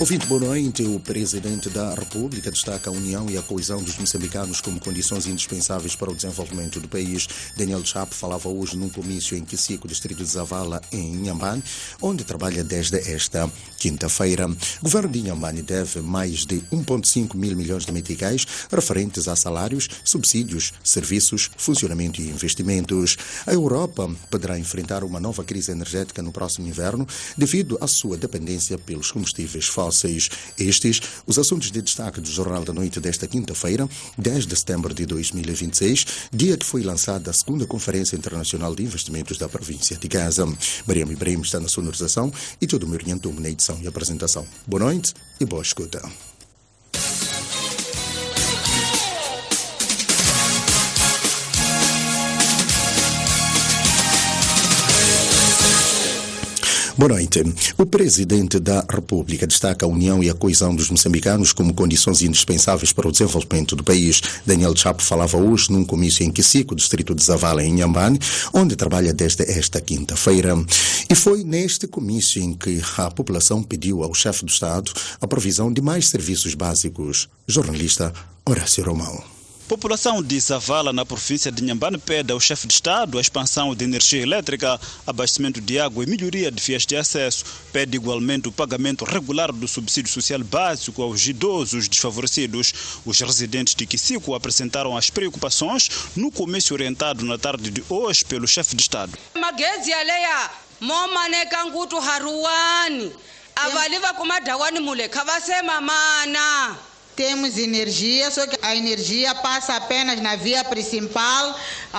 Ouvinte, boa noite. O Presidente da República destaca a união e a coesão dos moçambicanos como condições indispensáveis para o desenvolvimento do país. Daniel Chapo falava hoje num comício em Kisico, distrito de Zavala, em Inhambane, onde trabalha desde esta quinta-feira. O governo de Inhambane deve mais de 1,5 mil milhões de meticais referentes a salários, subsídios, serviços, funcionamento e investimentos. A Europa poderá enfrentar uma nova crise energética no próximo inverno devido à sua dependência pelos combustíveis fósseis. Estes, os assuntos de destaque do Jornal da Noite desta quinta-feira, 10 de setembro de 2026, dia que foi lançada a segunda Conferência Internacional de Investimentos da província de Gaza. Mariam Ibrahim está na sonorização e todo me orientou na edição e apresentação. Boa noite e boa escuta. Boa noite. O Presidente da República destaca a união e a coesão dos moçambicanos como condições indispensáveis para o desenvolvimento do país. Daniel Chapo falava hoje num comício em Kisico, distrito de Zavala, em Inhambane, onde trabalha desde esta quinta-feira. E foi neste comício em que a população pediu ao chefe do Estado a provisão de mais serviços básicos. Jornalista Horácio Romão. A população de Zavala, na província de Inhambane, pede ao chefe de Estado a expansão de energia elétrica, abastecimento de água e melhoria de vias de acesso. Pede igualmente o pagamento regular do subsídio social básico aos idosos desfavorecidos. Os residentes de Kisico apresentaram as preocupações no comício orientado na tarde de hoje pelo chefe de Estado. Temos energia, só que a energia passa apenas na via principal.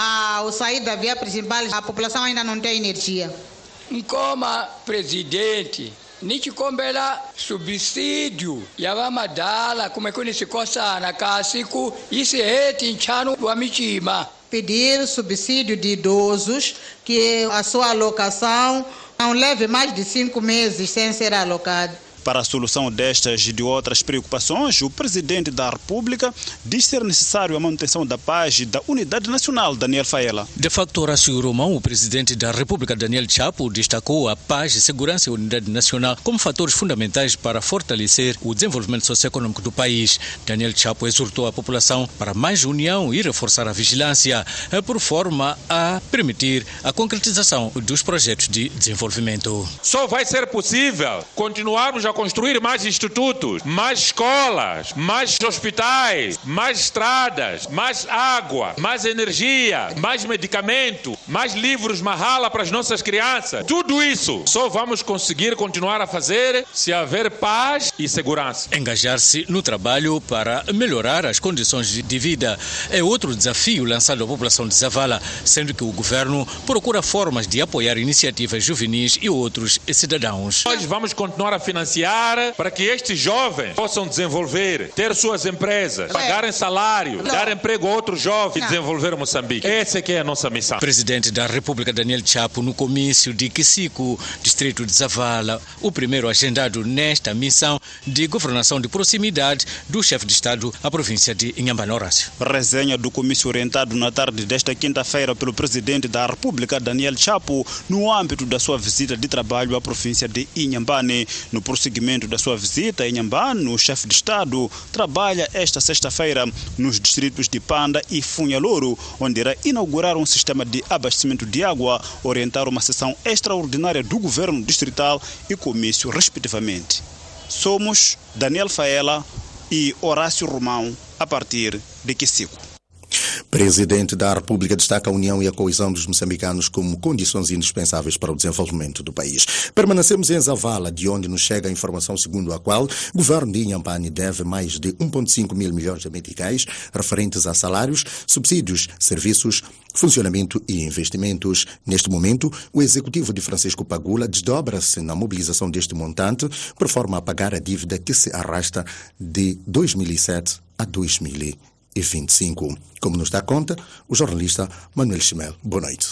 Ao sair da via principal, a população ainda não tem energia. Como presidente, nichikombela subsídio yavamadala kumekuni sikosa na kasiku isi heti nchano wa michima. Pedir subsídio de idosos, que a sua alocação não leve mais de 5 meses sem ser alocado. Para a solução destas e de outras preocupações, o Presidente da República diz ser necessário a manutenção da paz e da unidade nacional. Daniel Faela. De facto, Horácio Romão, o Presidente da República, Daniel Chapo, destacou a paz, segurança e unidade nacional como fatores fundamentais para fortalecer o desenvolvimento socioeconômico do país. Daniel Chapo exortou a população para mais união e reforçar a vigilância, por forma a permitir a concretização dos projetos de desenvolvimento. Só vai ser possível continuarmos a construir mais institutos, mais escolas, mais hospitais, mais estradas, mais água, mais energia, mais medicamento, mais livros Mahala para as nossas crianças. Tudo isso só vamos conseguir continuar a fazer se haver paz e segurança. Engajar-se no trabalho para melhorar as condições de vida é outro desafio lançado à população de Zavala, sendo que o governo procura formas de apoiar iniciativas juvenis e outros cidadãos. Nós vamos continuar a financiar para que estes jovens possam desenvolver, ter suas empresas, pagarem salário, dar emprego a outros jovens e desenvolver Moçambique. Essa que é a nossa missão. Presidente da República, Daniel Chapo, no comício de Kisico, distrito de Zavala, o primeiro agendado nesta missão de governação de proximidade do chefe de Estado à província de Inhambane. Horácio. Resenha do comício orientado na tarde desta quinta-feira pelo Presidente da República, Daniel Chapo, no âmbito da sua visita de trabalho à província de Inhambane. No prosseguimento da sua visita em Inhambane, o chefe de Estado trabalha esta sexta-feira nos distritos de Panda e Funhalouro, onde irá inaugurar um sistema de abastecimento de água, orientar uma sessão extraordinária do governo distrital e comício, respectivamente. Somos Daniel Faela e Horácio Romão, a partir de Kisico. Presidente da República destaca a união e a coesão dos moçambicanos como condições indispensáveis para o desenvolvimento do país. Permanecemos em Zavala, de onde nos chega a informação segundo a qual o governo de Inhambane deve mais de 1,5 mil milhões de meticais referentes a salários, subsídios, serviços, funcionamento e investimentos. Neste momento, o executivo de Francisco Pagula desdobra-se na mobilização deste montante por forma a pagar a dívida que se arrasta de 2007 a 2025. Como nos dá conta, o jornalista Manuel Chimel. Boa noite.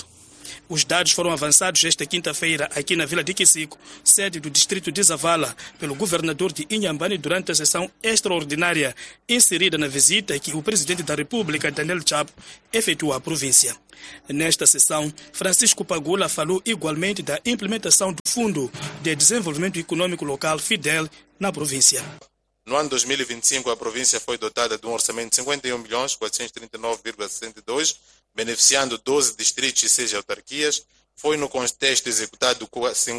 Os dados foram avançados esta quinta-feira aqui na Vila de Kisico, sede do distrito de Zavala, pelo governador de Inhambane durante a sessão extraordinária inserida na visita que o presidente da República, Daniel Chapo, efetuou à província. Nesta sessão, Francisco Pagula falou igualmente da implementação do Fundo de Desenvolvimento Econômico Local, FIDEL, na província. No ano 2025, a província foi dotada de um orçamento de 51.439,62, beneficiando 12 distritos e 6 autarquias. Foi no contexto executado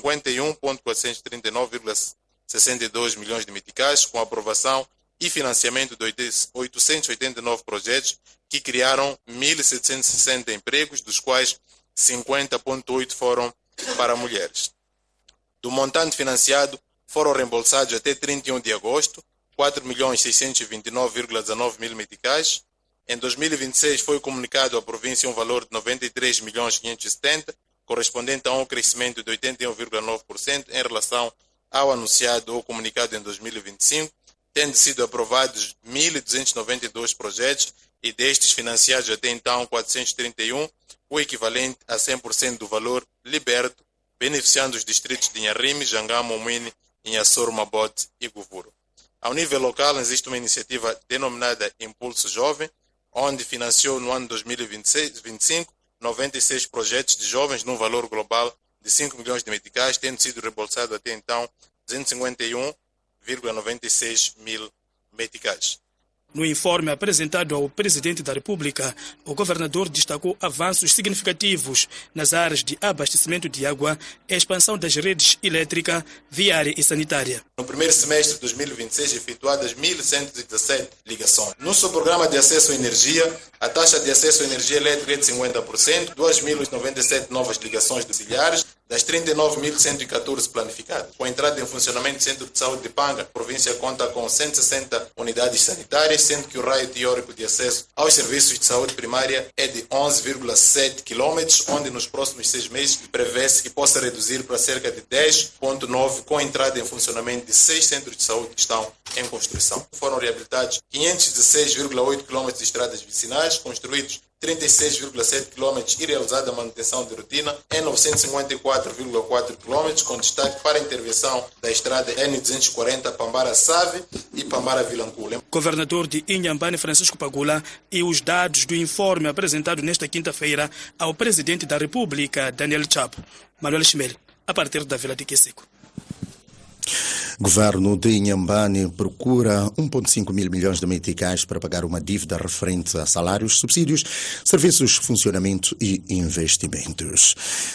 51.439,62 milhões de meticais, com aprovação e financiamento de 889 projetos que criaram 1.760 empregos, dos quais 50,8 foram para mulheres. Do montante financiado, foram reembolsados até 31 de agosto 4.629,19 mil meticais. Em 2026 foi comunicado à província um valor de 93.570, correspondente a um crescimento de 81,9% em relação ao anunciado ou comunicado em 2025, tendo sido aprovados 1.292 projetos e destes financiados até então 431, o equivalente a 100% do valor liberto, beneficiando os distritos de Inharime, Jangamo, Muine, Inhassoro, Mabote e Guvuro. Ao nível local, existe uma iniciativa denominada Impulso Jovem, onde financiou no ano 2025 96 projetos de jovens num valor global de 5 milhões de meticais, tendo sido reembolsado até então 251,96 mil meticais. No informe apresentado ao presidente da República, o governador destacou avanços significativos nas áreas de abastecimento de água, expansão das redes elétrica, viária e sanitária. No primeiro semestre de 2026, efetuadas 1.117 ligações. No seu programa de acesso à energia, a taxa de acesso à energia elétrica é de 50%, 2.097 novas ligações domiciliares, das 39.114 planificadas. Com a entrada em funcionamento do Centro de Saúde de Panga, a província conta com 160 unidades sanitárias, sendo que o raio teórico de acesso aos serviços de saúde primária é de 11,7 km, onde nos próximos 6 meses prevê-se que possa reduzir para cerca de 10,9 com a entrada em funcionamento de 6 centros de saúde que estão em construção. Foram reabilitados 516,8 km de estradas vicinais, construídos 36,7 km e realizada a manutenção de rotina em 954,4 km, com destaque para a intervenção da estrada N240 Pambara-Save e Pambara-Vilancula. Governador de Inhambane, Francisco Pagula, e os dados do informe apresentado nesta quinta-feira ao presidente da República, Daniel Chapo. Manuel Schmel, a partir da Vila de Kisico. Governo de Inhambane procura 1,5 mil milhões de meticais para pagar uma dívida referente a salários, subsídios, serviços, funcionamento e investimentos.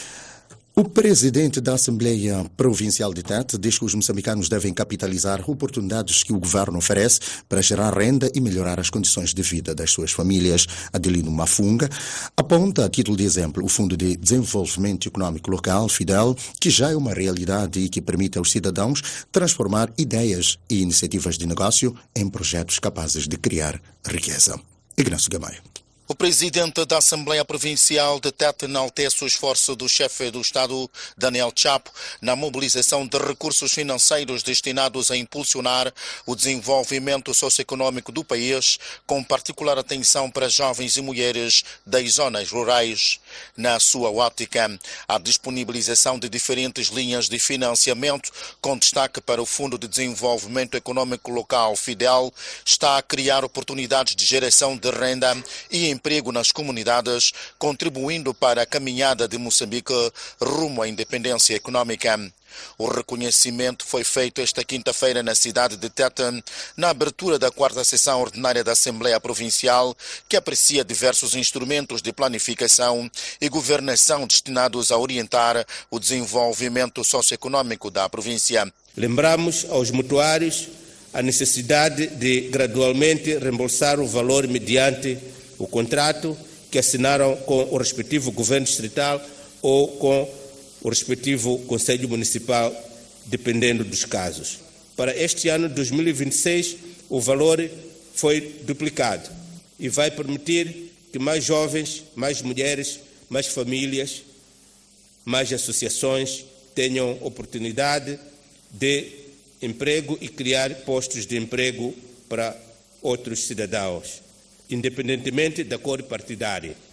O presidente da Assembleia Provincial de Tete diz que os moçambicanos devem capitalizar oportunidades que o governo oferece para gerar renda e melhorar as condições de vida das suas famílias. Adelino Mafunga aponta, a título de exemplo, o Fundo de Desenvolvimento Econômico Local, FIDEL, que já é uma realidade e que permite aos cidadãos transformar ideias e iniciativas de negócio em projetos capazes de criar riqueza. Ignacio Gamaio. O presidente da Assembleia Provincial de Tete enaltece o esforço do chefe do Estado, Daniel Chapo, na mobilização de recursos financeiros destinados a impulsionar o desenvolvimento socioeconômico do país, com particular atenção para jovens e mulheres das zonas rurais. Na sua ótica, a disponibilização de diferentes linhas de financiamento, com destaque para o Fundo de Desenvolvimento Econômico Local, FIDEL, está a criar oportunidades de geração de renda e emprego nas comunidades, contribuindo para a caminhada de Moçambique rumo à independência econômica. O reconhecimento foi feito esta quinta-feira na cidade de Tete, na abertura da 4ª sessão ordinária da Assembleia Provincial, que aprecia diversos instrumentos de planificação e governação destinados a orientar o desenvolvimento socioeconômico da província. Lembramos aos mutuários a necessidade de gradualmente reembolsar o valor mediante o contrato que assinaram com o respectivo governo distrital ou com o respectivo Conselho Municipal, dependendo dos casos. Para este ano de 2026, o valor foi duplicado e vai permitir que mais jovens, mais mulheres, mais famílias, mais associações tenham oportunidade de emprego e criar postos de emprego para outros cidadãos, independentemente da cor partidária.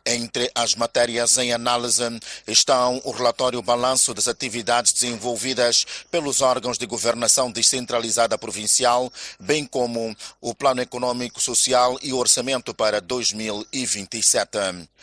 Entre as matérias em análise estão o relatório balanço das atividades desenvolvidas pelos órgãos de governação descentralizada provincial, bem como o Plano Econômico, Social e Orçamento para 2027.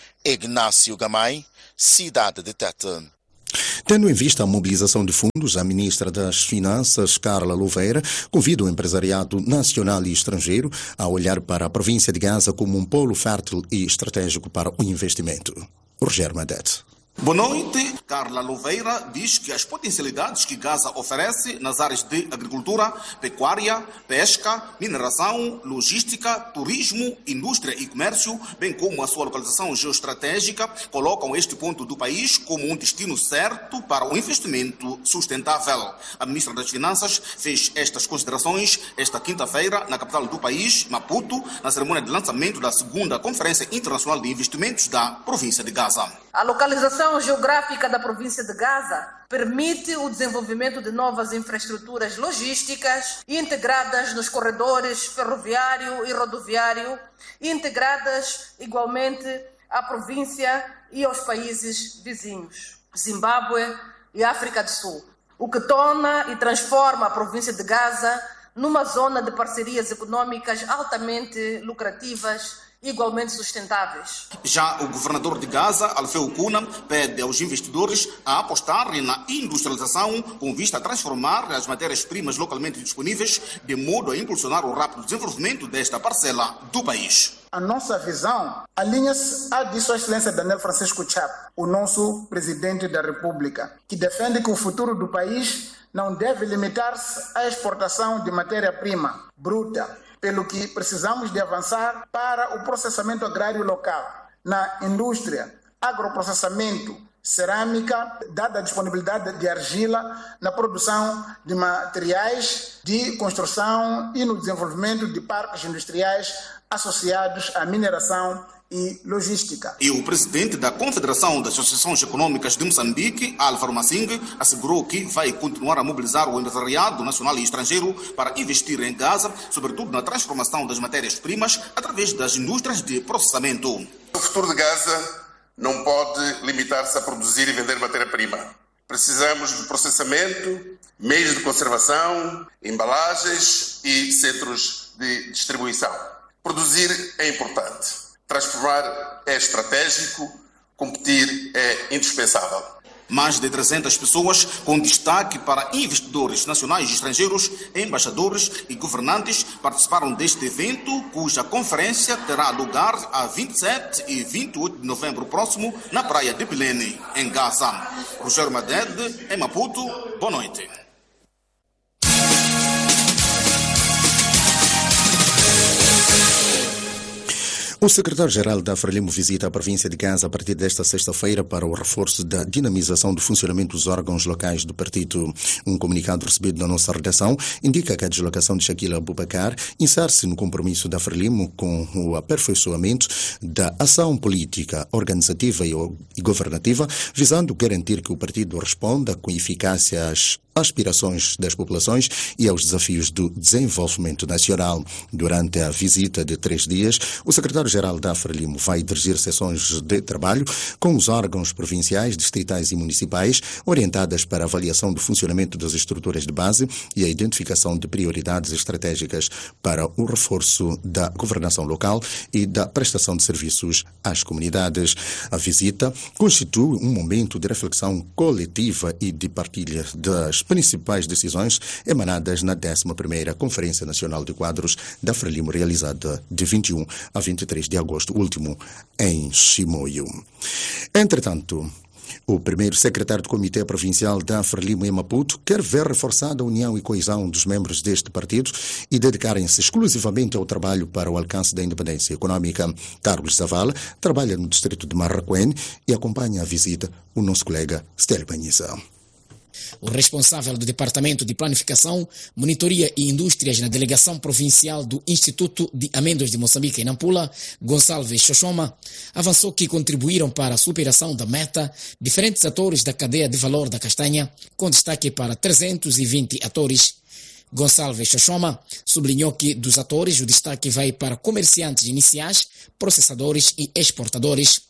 Ignácio Gamay, Cidade de Tete. Tendo em vista a mobilização de fundos, a ministra das Finanças, Carla Louveira, convida o empresariado nacional e estrangeiro a olhar para a província de Gaza como um polo fértil e estratégico para o investimento. Rogério Madete. Boa noite. Carla Louveira diz que as potencialidades que Gaza oferece nas áreas de agricultura, pecuária, pesca, mineração, logística, turismo, indústria e comércio, bem como a sua localização geoestratégica, colocam este ponto do país como um destino certo para o investimento sustentável. A ministra das Finanças fez estas considerações esta quinta-feira na capital do país, Maputo, na cerimônia de lançamento da segunda Conferência Internacional de Investimentos da província de Gaza. A localização geográfica da província de Gaza permite o desenvolvimento de novas infraestruturas logísticas integradas nos corredores ferroviário e rodoviário, integradas igualmente à província e aos países vizinhos, Zimbábue e África do Sul, o que torna e transforma a província de Gaza numa zona de parcerias econômicas altamente lucrativas, igualmente sustentáveis. Já o governador de Gaza, Alfeu Kuna, pede aos investidores a apostarem na industrialização com vista a transformar as matérias-primas localmente disponíveis de modo a impulsionar o rápido desenvolvimento desta parcela do país. A nossa visão alinha-se à de Sua Excelência Daniel Francisco Chapo, o nosso presidente da República, que defende que o futuro do país não deve limitar-se à exportação de matéria-prima bruta, pelo que precisamos de avançar para o processamento agrário local, na indústria, agroprocessamento, cerâmica, dada a disponibilidade de argila, na produção de materiais de construção e no desenvolvimento de parques industriais associados à mineração e logística. E o presidente da Confederação das Associações Econômicas de Moçambique, Álvaro Massing, assegurou que vai continuar a mobilizar o empresariado nacional e estrangeiro para investir em Gaza, sobretudo na transformação das matérias-primas através das indústrias de processamento. O futuro de Gaza não pode limitar-se a produzir e vender matéria-prima. Precisamos de processamento, meios de conservação, embalagens e centros de distribuição. Produzir é importante. Transformar é estratégico, competir é indispensável. Mais de 300 pessoas, com destaque para investidores nacionais e estrangeiros, embaixadores e governantes, participaram deste evento, cuja conferência terá lugar a 27 e 28 de novembro próximo, na praia de Pilene, em Gaza. Rogério Madede, em Maputo, boa noite. O secretário-geral da Frelimo visita a província de Gaza a partir desta sexta-feira para o reforço da dinamização do funcionamento dos órgãos locais do partido. Um comunicado recebido na nossa redação indica que a deslocação de Shaquille Abubakar insere-se no compromisso da Frelimo com o aperfeiçoamento da ação política, organizativa e governativa, visando garantir que o partido responda com eficácia às aspirações das populações e aos desafios do desenvolvimento nacional. Durante a visita de 3 dias, o secretário-geral da Frelimo vai dirigir sessões de trabalho com os órgãos provinciais, distritais e municipais, orientadas para a avaliação do funcionamento das estruturas de base e a identificação de prioridades estratégicas para o reforço da governação local e da prestação de serviços às comunidades. A visita constitui um momento de reflexão coletiva e de partilha das principais decisões emanadas na 11ª Conferência Nacional de Quadros da Frelimo, realizada de 21 a 23 de agosto último em Chimoio. Entretanto, o primeiro secretário do Comitê Provincial da Frelimo em Maputo quer ver reforçada a união e coesão dos membros deste partido e dedicarem-se exclusivamente ao trabalho para o alcance da independência econômica. Carlos Zavala trabalha no distrito de Marraquém e acompanha a visita o nosso colega Stélio Banhiza. O responsável do Departamento de Planificação, Monitoria e Indústrias na Delegação Provincial do Instituto de Amêndoas de Moçambique, em Nampula, Gonçalves Xoxoma, avançou que contribuíram para a superação da meta diferentes atores da cadeia de valor da castanha, com destaque para 320 atores. Gonçalves Xoxoma sublinhou que dos atores o destaque vai para comerciantes iniciais, processadores e exportadores.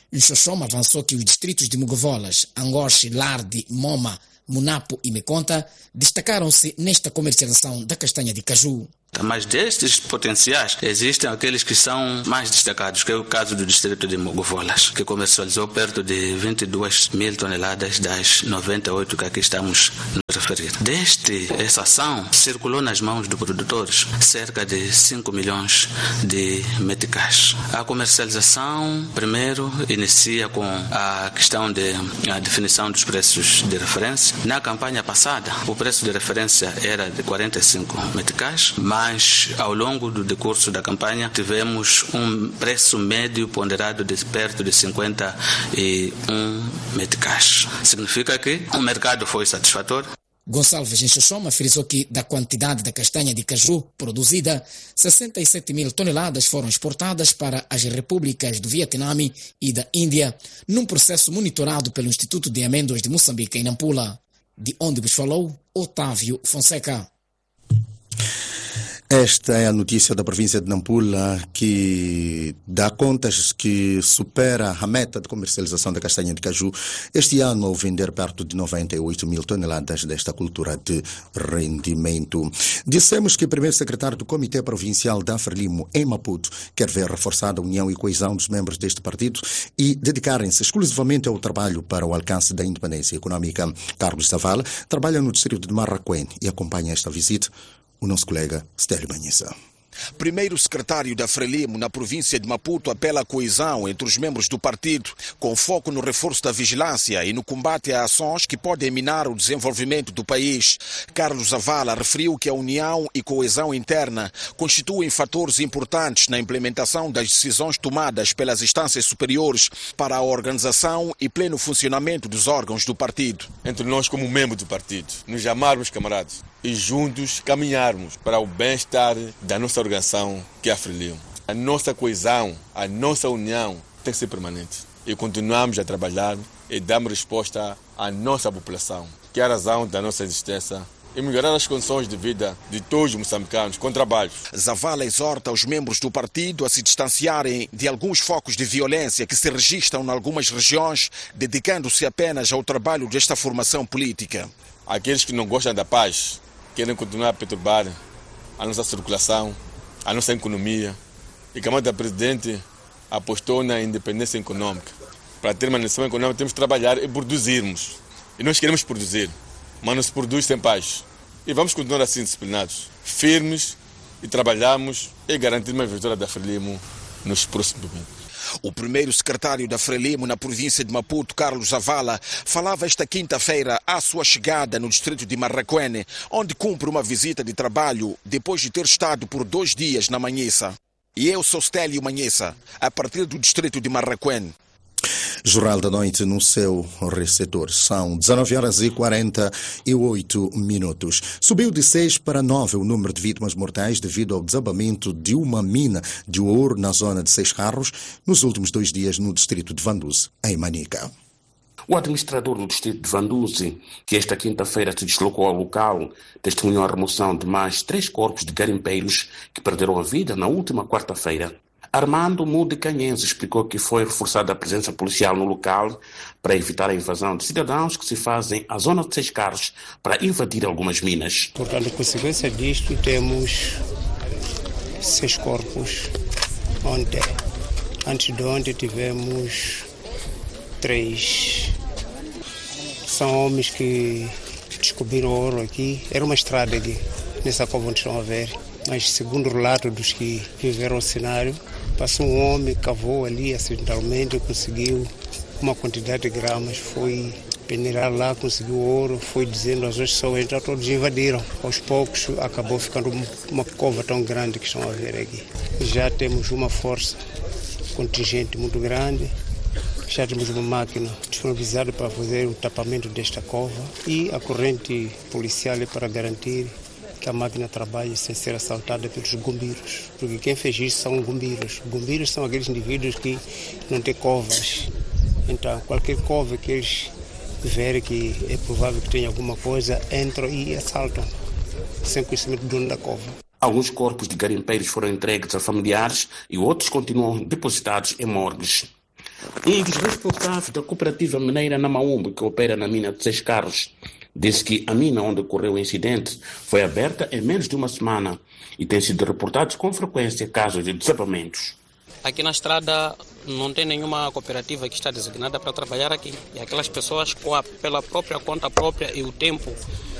Xoxoma avançou que os distritos de Mugovolas, Angoche, Larde, Moma, Munapo e Meconta destacaram-se nesta comercialização da castanha de caju. Mas destes potenciais, existem aqueles que são mais destacados, que é o caso do distrito de Mugovolas, que comercializou perto de 22 mil toneladas das 98 que aqui estamos a referir. Desde essa ação, circulou nas mãos dos produtores cerca de 5 milhões de meticais. A comercialização, primeiro, inicia com a questão da definição dos preços de referência. Na campanha passada, o preço de referência era de 45 meticais, mas ao longo do decurso da campanha tivemos um preço médio ponderado de perto de 51 meticais. Significa que o mercado foi satisfatório. Gonçalves em Xoxoma frisou que da quantidade da castanha de caju produzida, 67 mil toneladas foram exportadas para as repúblicas do Vietnã e da Índia, num processo monitorado pelo Instituto de Amêndoas de Moçambique em Nampula, de onde vos falou Otávio Fonseca. Esta é a notícia da província de Nampula, que dá contas que supera a meta de comercialização da castanha de caju este ano, ao vender perto de 98 mil toneladas desta cultura de rendimento. Dissemos que o primeiro secretário do Comitê Provincial da Frelimo, em Maputo, quer ver reforçada a união e coesão dos membros deste partido e dedicarem-se exclusivamente ao trabalho para o alcance da independência econômica. Carlos Zavala trabalha no distrito de Marraquém e acompanha esta visita o nosso colega Stélio Banhissa. Primeiro secretário da Frelimo na província de Maputo apela à coesão entre os membros do partido, com foco no reforço da vigilância e no combate a ações que podem minar o desenvolvimento do país. Carlos Zavala referiu que a união e coesão interna constituem fatores importantes na implementação das decisões tomadas pelas instâncias superiores para a organização e pleno funcionamento dos órgãos do partido. Entre nós, como membros do partido, nos chamarmos camaradas e juntos caminharmos para o bem-estar da nossa organização, que é a Frelimo. A nossa coesão, a nossa união tem que ser permanente. E continuamos a trabalhar e damos resposta à nossa população, que é a razão da nossa existência, e melhorar as condições de vida de todos os moçambicanos com trabalho. Zavala exorta os membros do partido a se distanciarem de alguns focos de violência que se registram em algumas regiões, dedicando-se apenas ao trabalho desta formação política. Aqueles que não gostam da paz querem continuar a perturbar a nossa circulação, a nossa economia. E como o presidente apostou na independência econômica. Para ter uma nação econômica temos que trabalhar e produzirmos. E nós queremos produzir, mas não se produz sem paz. E vamos continuar assim disciplinados, firmes, e trabalhamos e garantirmos a vitória da Frelimo nos próximos momentos. O primeiro secretário da Frelimo na província de Maputo, Carlos Zavala, falava esta quinta-feira à sua chegada no distrito de Marraquém, onde cumpre uma visita de trabalho depois de ter estado por 2 dias na Manhissa. E eu sou Stélio Manhissa, a partir do distrito de Marraquém. Jornal da Noite no seu receptor. São 19h48. Subiu de 6 para 9 o número de vítimas mortais devido ao desabamento de uma mina de ouro na zona de Seis Carros nos últimos 2 dias no distrito de Vanduze, em Manica. O administrador do distrito de Vanduze, que esta quinta-feira se deslocou ao local, testemunhou a remoção de mais 3 corpos de garimpeiros que perderam a vida na última quarta-feira. Armando Mude Canhense explicou que foi reforçada a presença policial no local para evitar a invasão de cidadãos que se fazem à zona de Seis Carros para invadir algumas minas. Portanto, em consequência disto, temos 6 corpos ontem. Antes de ontem tivemos 3. São homens que descobriram ouro aqui. Era uma estrada aqui, nessa cova onde estão a ver. Mas segundo o relato dos que viveram o cenário, passou um homem, cavou ali acidentalmente, conseguiu uma quantidade de gramas, foi peneirar lá, conseguiu ouro, foi dizendo às pessoas, então todos invadiram. Aos poucos acabou ficando uma cova tão grande que estão a ver aqui. Já temos uma força contingente muito grande, já temos uma máquina disponibilizada para fazer o tapamento desta cova e a corrente policial para garantir que a máquina trabalhe sem ser assaltada pelos bombeiros, porque quem fez isso são bombeiros. Bombeiros são aqueles indivíduos que não têm covas. Então, qualquer cova que eles verem que é provável que tenha alguma coisa, entram e assaltam, sem conhecimento do dono da cova. Alguns corpos de garimpeiros foram entregues a familiares e outros continuam depositados em morgues. Um dos responsáveis da cooperativa mineira Namaumbe, que opera na mina de 6 Carros, disse que a mina onde ocorreu o incidente foi aberta em menos de uma semana e tem sido reportados com frequência casos de desabamentos. Aqui na estrada não tem nenhuma cooperativa que está designada para trabalhar aqui. E aquelas pessoas, pela própria conta própria e o tempo